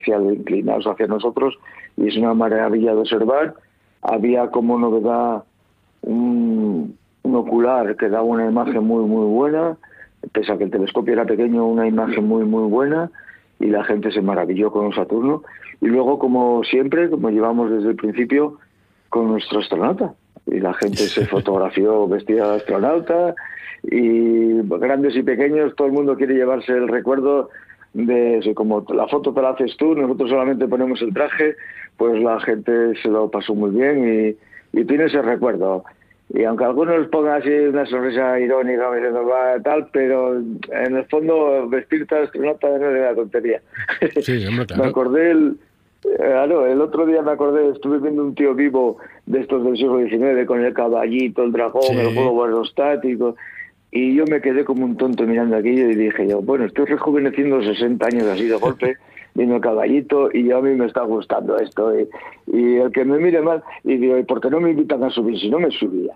inclinados hacia nosotros, y es una maravilla de observar. Había como novedad un ocular que daba una imagen muy muy buena, pese a que el telescopio era pequeño, una imagen muy muy buena, y la gente se maravilló con Saturno. Y luego, como siempre, como llevamos desde el principio, con nuestro astronauta, y la gente se fotografió vestida de astronauta, y grandes y pequeños, todo el mundo quiere llevarse el recuerdo de eso. Como la foto te la haces tú, nosotros solamente ponemos el traje, pues la gente se lo pasó muy bien y tiene ese recuerdo. Y aunque algunos les pongan así una sonrisa irónica, tal, pero en el fondo vestirte de astronauta no es una tontería. Sí, hombre, claro. Me acordé el otro día me acordé, estuve viendo un tío vivo de estos del siglo XIX con el caballito, el dragón, Sí. el juego aerostático, y yo me quedé como un tonto mirando aquello y dije yo, bueno, estoy rejuveneciendo 60 años así de golpe, viendo el caballito, y yo a mí me está gustando esto, y el que me mire mal, y digo, ¿y por qué no me invitan a subir? Si no me subía,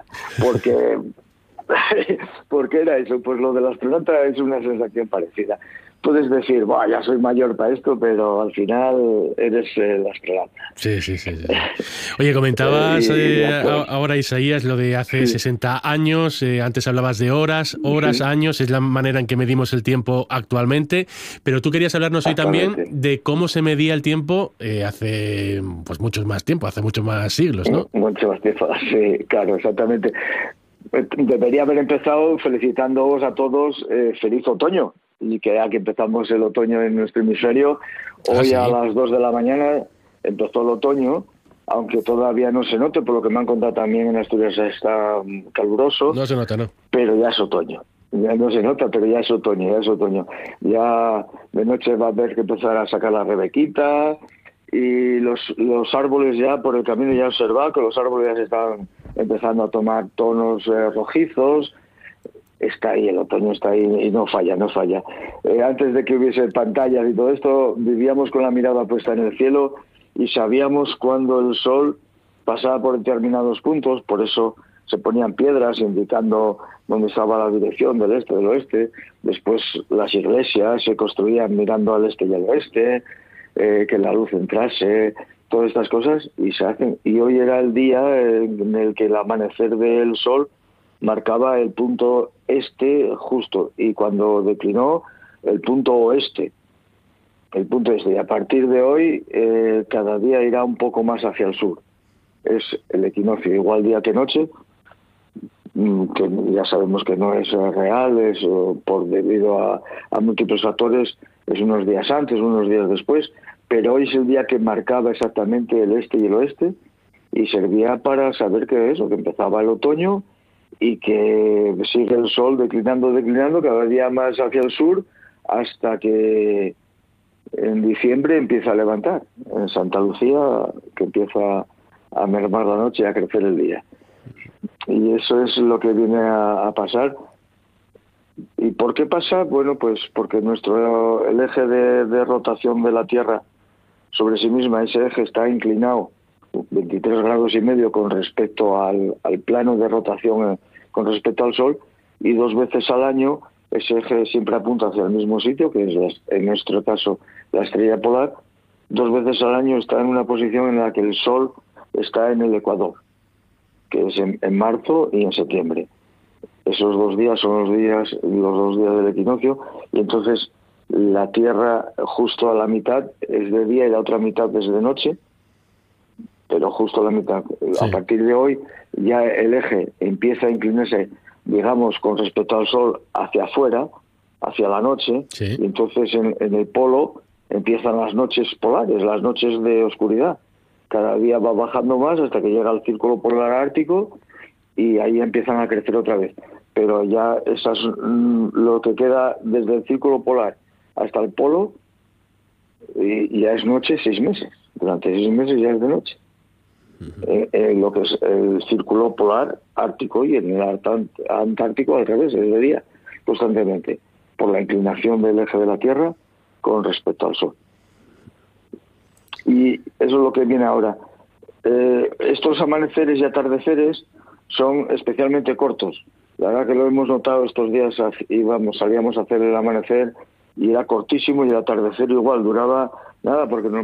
porque era eso, pues lo del astronauta es una sensación parecida. Puedes decir, ya soy mayor para esto, pero al final eres el astronauta. Sí. Oye, comentabas ahora, Isaías, lo de hace 60 años, antes hablabas de horas, años, es la manera en que medimos el tiempo actualmente, pero tú querías hablarnos hoy también de cómo se medía el tiempo hace pues muchos más tiempo, hace muchos más siglos, ¿no? Mucho más tiempo, sí, claro, exactamente. Debería haber empezado felicitándoos a todos, feliz otoño, y que ya que empezamos el otoño en nuestro hemisferio, hoy a las 2 de la mañana empezó el otoño, aunque todavía no se note, por lo que me han contado también en Asturias está caluroso. No se nota, ¿no? Pero ya es otoño. Ya no se nota, pero ya es otoño. Ya de noche va a haber que empezar a sacar la rebequita, y los árboles ya por el camino ya he observado que los árboles ya se están empezando a tomar tonos rojizos. Está ahí, el otoño está ahí y no falla. Antes de que hubiese pantallas y todo esto, vivíamos con la mirada puesta en el cielo y sabíamos cuando el sol pasaba por determinados puntos, por eso se ponían piedras indicando dónde estaba la dirección del este, del oeste. Después las iglesias se construían mirando al este y al oeste, que la luz entrase, todas estas cosas, y se hacen. Y hoy era el día en el que el amanecer del sol marcaba el punto este justo, y cuando declinó el punto oeste. Y a partir de hoy cada día irá un poco más hacia el sur. Es el equinoccio igual día que noche, que ya sabemos que no es real, es debido a múltiples factores, es unos días antes, unos días después, pero hoy es el día que marcaba exactamente el este y el oeste, y servía para saber que empezaba el otoño y que sigue el sol declinando cada día más hacia el sur, hasta que en diciembre empieza a levantar. En Santa Lucía, que empieza a mermar la noche y a crecer el día. Y eso es lo que viene a pasar. ¿Y por qué pasa? Bueno, pues porque el eje de rotación de la Tierra sobre sí misma, ese eje está inclinado 23 grados y medio con respecto al plano de rotación con respecto al Sol, y 2 veces al año ese eje siempre apunta hacia el mismo sitio, que es en nuestro caso la estrella polar. 2 veces al año está en una posición en la que el Sol está en el ecuador, que es en marzo y en septiembre. Esos 2 días son los 2 días del equinoccio, y entonces la Tierra justo a la mitad es de día y la otra mitad es de noche, pero justo a la mitad. Sí. A partir de hoy ya el eje empieza a inclinarse, digamos, con respecto al Sol hacia afuera, hacia la noche, sí. Y entonces en el polo empiezan las noches polares, las noches de oscuridad. Cada día va bajando más hasta que llega al círculo polar ártico, y ahí empiezan a crecer otra vez. Pero ya lo que queda desde el círculo polar hasta el polo, y ya es noche 6 meses. Durante 6 meses ya es de noche. Lo que es el círculo polar ártico, y en el antártico al revés, es de día constantemente, por la inclinación del eje de la Tierra con respecto al Sol. Y eso es lo que viene ahora. Estos amaneceres y atardeceres son especialmente cortos. La verdad que lo hemos notado estos días. Salíamos a hacer el amanecer y era cortísimo, y el atardecer igual duraba Nada, porque